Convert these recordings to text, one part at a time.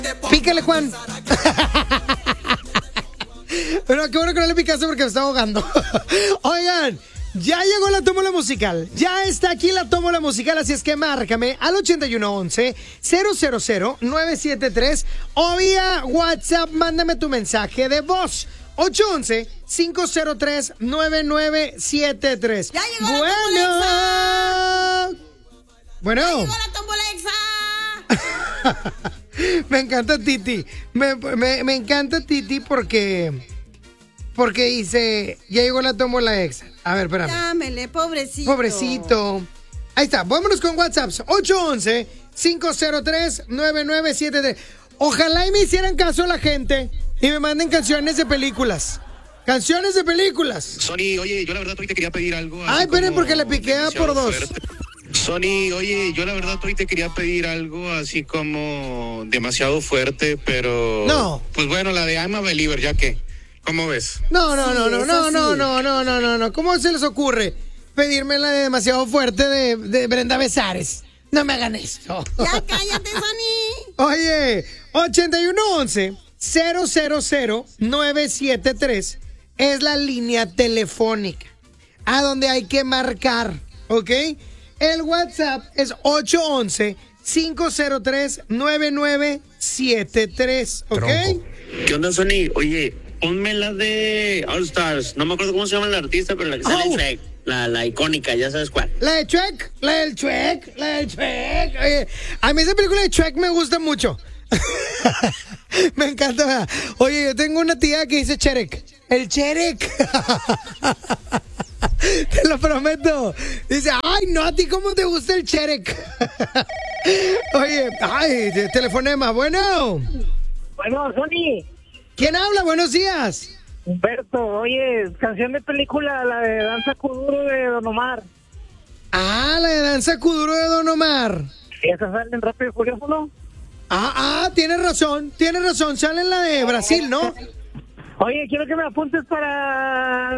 Pícale, Juan. Pero qué bueno que no le picaste porque me está ahogando. Oigan, ya llegó la tómbola musical. Ya está aquí la tómbola musical, así es que márcame al 8111-000-973 o vía WhatsApp, mándame tu mensaje de voz. 811-503-9973. ¡Ya llegó la tómbola exa! Bueno. ¡Ya llegó la tómbola exa! Me encanta Titi. Me encanta Titi porque dice, ya llegó la tómbola exa. A ver, espérame. Dámele, pobrecito. Pobrecito. Ahí está, vámonos con WhatsApp. 811-503-9973. Ojalá y me hicieran caso a la gente y me manden canciones de películas. Canciones de películas. Sony, oye, yo la verdad hoy te quería pedir algo. Ay, esperen, porque le piqué a por dos. Fuerte. Sony, oye, yo la verdad hoy te quería pedir algo así como demasiado fuerte, pero... No. Pues bueno, la de I'm a Believer, ya que... ¿Cómo ves? No. ¿Cómo se les ocurre pedirme la de demasiado fuerte de Brenda Besares? No me hagan esto. Ya cállate, Sony. Oye, 8111-000-973 es la línea telefónica a donde hay que marcar, ¿ok? El WhatsApp es 811-503-9973, ¿ok? Tronco. ¿Qué onda, Sony? Oye, ponme la de All Stars. No me acuerdo cómo se llama el artista, pero la que sale en Shrek. La icónica, ya sabes cuál. La del Shrek. Oye, a mí esa película de Shrek me gusta mucho. Me encanta. Oye, yo tengo una tía que dice Cherek. El Cherek. Te lo prometo. Dice, ay, no, ¿a ti cómo te gusta el Cherek? Oye, ay, telefonema, bueno. Bueno, Sony. ¿Quién habla? Buenos días. Humberto, oye, canción de película, la de Danza Kuduro de Don Omar. Ah, la de Danza Kuduro de Don Omar. ¿Esa sale en Rápido y Furioso, no? Tienes razón, sale en la de Brasil, ¿no? Oye, quiero que me apuntes para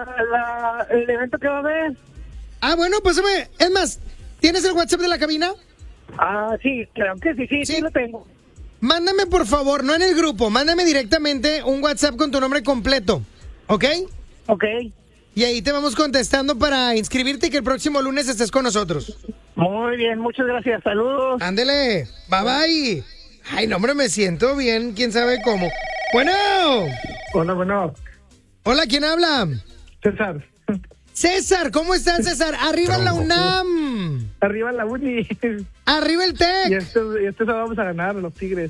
el evento que va a haber. Bueno, pues es más, ¿tienes el WhatsApp de la cabina? Sí, creo que sí lo tengo. Mándame, por favor, no en el grupo, mándame directamente un WhatsApp con tu nombre completo, ¿ok? Ok. Y ahí te vamos contestando para inscribirte y que el próximo lunes estés con nosotros. Muy bien, muchas gracias, saludos. Ándele, bye bye. Ay, no, hombre, me siento bien, quién sabe cómo. Bueno. Bueno. Hola, ¿quién habla? César, ¿cómo estás, César? Arriba la UNAM. Arriba la Uni. Arriba el TEC. Y este sábado vamos a ganar los Tigres.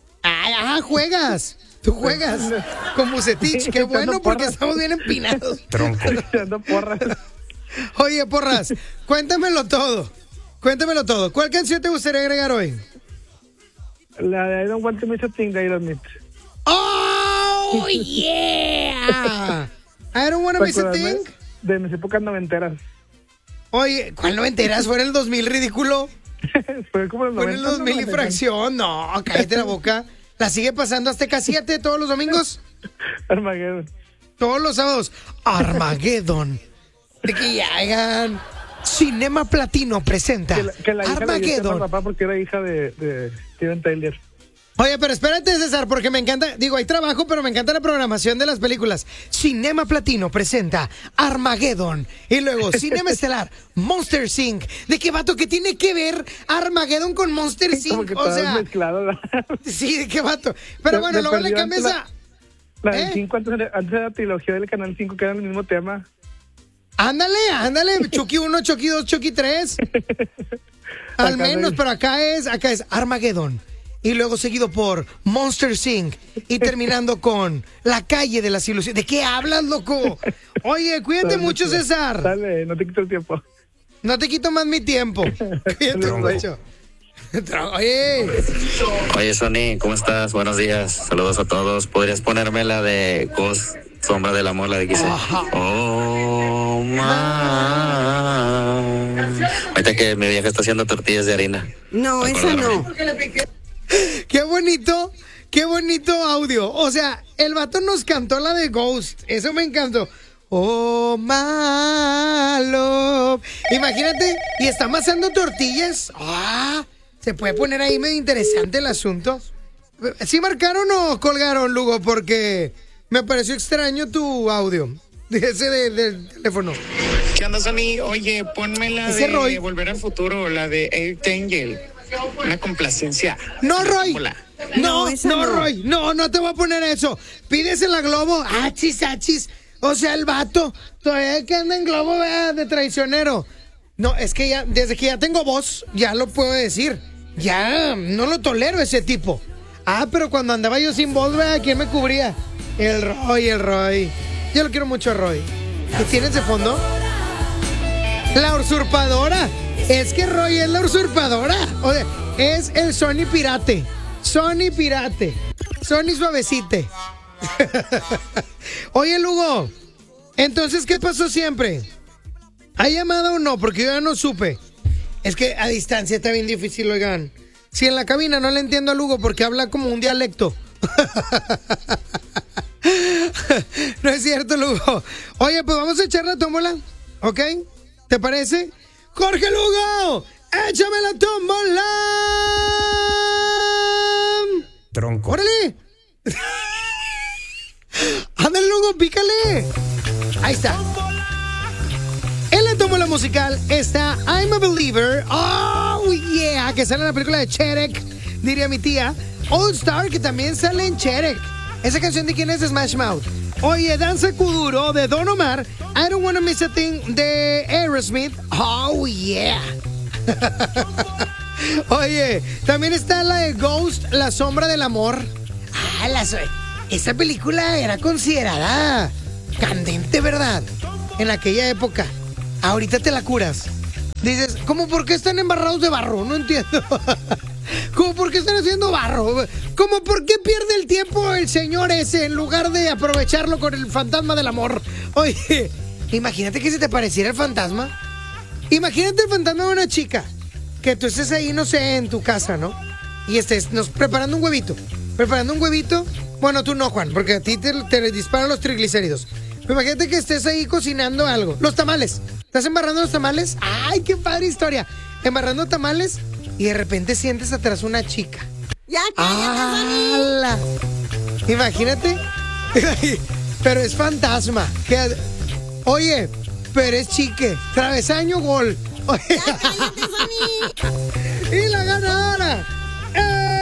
Juegas. Tú juegas con Bucetich. Qué bueno, porque estamos bien empinados. Tronco. Echando porras. Oye, Porras, cuéntamelo todo. ¿Cuál canción te gustaría agregar hoy? La de I Don't Want to Miss a Thing de Aerosmith. ¡Oh, yeah! I Don't Want to Miss a Thing. De mis épocas noventeras. Oye, ¿cuál noventeras? ¿Fue en el 2000, ridículo? Fue como el 90. Fue en el 2000 y fracción. No, cállate la boca. ¿La sigue pasando Azteca 7 todos los domingos? Armageddon. Todos los sábados. Armageddon. De que ya hagan. Cinema Platino presenta que la hija Armageddon. Le papá porque era hija de Steven Tyler. Oye, pero espérate, César, porque me encanta, digo, hay trabajo, pero me encanta la programación de las películas. Cinema Platino presenta Armageddon. Y luego, Cinema Estelar, Monster Inc. ¿De qué vato que tiene que ver Armageddon con Monster Inc? Como que O sea, mezclado, sí, ¿de qué vato? Pero bueno, luego le cambias a... La del 5 antes de la trilogía del Canal 5, que era el mismo tema. Ándale, Chucky 1, Chucky 2, Chucky 3. Al menos, pero acá es Armageddon. Y luego seguido por Monster Inc. Y terminando con La Calle de las Ilusiones. ¿De qué hablas, loco? Oye, cuídate mucho, César. Dale, no te quito el tiempo. No te quito más mi tiempo. Cuídate mucho. Oye, Sony, ¿cómo estás? Buenos días. Saludos a todos. ¿Podrías ponerme la de Ghost, Sombra del Amor, la de que dice Oh, man? Ahorita que mi vieja está haciendo tortillas de harina. No, esa no. Qué bonito audio. O sea, el vato nos cantó la de Ghost. Eso me encantó. Oh, malo. Imagínate, y está amasando tortillas. Se puede poner ahí medio interesante el asunto. ¿Sí marcaron o colgaron, Lugo? Porque me pareció extraño tu audio. Ese del teléfono. ¿Qué onda, Sony? Oye, ponme la Ese de Roy. Volver al Futuro, la de Archangel. Una complacencia. No, Roy. Hola. No, esa no, no. Roy. No te voy a poner eso. Pídese la Globo. Achis. O sea, el vato todavía que anda en Globo, vea, de traicionero. No, es que ya, desde que ya tengo voz, ya lo puedo decir. Ya no lo tolero ese tipo. Pero cuando andaba yo sin voz, vea, ¿quién me cubría? El Roy. Yo lo quiero mucho a Roy. ¿Qué tienes de fondo? La usurpadora. Es que Roy es la usurpadora. O sea, es el Sony pirate. Sony suavecite. Oye, Lugo, entonces, ¿qué pasó siempre? ¿Ha llamado o no? Porque yo ya no supe. Es que a distancia está bien difícil, oigan. Si en la cabina no le entiendo a Lugo porque habla como un dialecto. No es cierto, Lugo. Oye, pues vamos a echar la tómbola, ¿ok? ¿Te parece? ¡Jorge Lugo! ¡Échame la tómbola! Tronco. ¡Órale! ¡Ándale, Lugo, pícale! Ahí está. En la tómbola musical está I'm a Believer. ¡Oh, yeah! Que sale en la película de Cherek, diría mi tía. All Star, que también sale en Cherek. ¿Esa canción de quién es? De Smash Mouth. Oye, Danza Kuduro de Don Omar. I Don't Wanna Miss a Thing de Aerosmith. ¡Oh, yeah! Oye, también está la de Ghost, La Sombra del Amor. Esa película era considerada candente, ¿verdad? En aquella época. Ahorita te la curas. Dices, ¿cómo por qué están embarrados de barro? No entiendo. ¿Cómo por qué están haciendo barro? ¿Cómo por qué pierde el tiempo el señor ese en lugar de aprovecharlo con el fantasma del amor? Oye, imagínate que se te pareciera el fantasma. Imagínate el fantasma de una chica. Que tú estés ahí, no sé, en tu casa, ¿no? Y estés preparando un huevito. Bueno, tú no, Juan, porque a ti te disparan los triglicéridos. Pero imagínate que estés ahí cocinando algo. Los tamales. ¿Estás embarrando los tamales? ¡Ay, qué padre historia! Embarrando tamales y de repente sientes atrás una chica. Ya cállate, ¡Hala! Imagínate. Pero es fantasma. Oye, pero es chique. Travesaño, gol. Oye. Sony. Y la ganadora